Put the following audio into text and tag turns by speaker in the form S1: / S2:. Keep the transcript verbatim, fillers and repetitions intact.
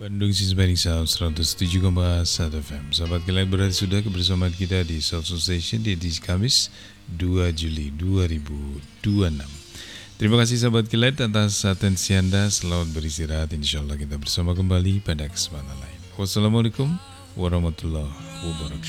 S1: Bandung Sisbanding Sound seratus tujuh koma satu F M. Sahabat kalian berada sudah kebersamaan kita di Soulful Station di edisi Kamis dua Juli dua ribu dua puluh enam. Terima kasih sahabat kilat atas atensi Anda. Selamat beristirahat. Insya Allah kita bersama kembali pada kesempatan lain. Wassalamualaikum warahmatullahi wabarakatuh.